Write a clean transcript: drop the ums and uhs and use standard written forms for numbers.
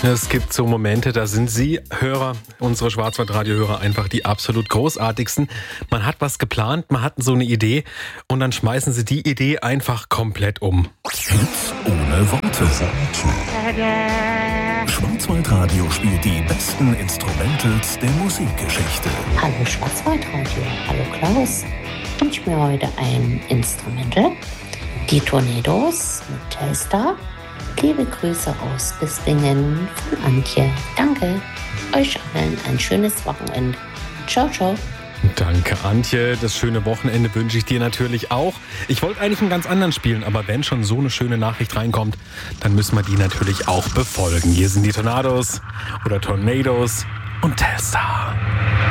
Es gibt so Momente, da sind Sie, Hörer, unsere Schwarzwaldradio-Hörer, einfach die absolut großartigsten. Man hat was geplant, man hat so eine Idee und dann schmeißen Sie die Idee einfach komplett um. Hits ohne Worte. Schwarzwaldradio spielt die besten Instrumentals der Musikgeschichte. Hallo Schwarzwaldradio, hallo Klaus. Ich wünsche mir heute ein Instrumental, die Tornados mit Telstar. Liebe Grüße aus Bispingen von Antje. Danke. Euch allen ein schönes Wochenende. Ciao, ciao. Danke, Antje. Das schöne Wochenende wünsche ich dir natürlich auch. Ich wollte eigentlich einen ganz anderen spielen, aber wenn schon so eine schöne Nachricht reinkommt, dann müssen wir die natürlich auch befolgen. Hier sind die Tornados oder Tornados und Telstar.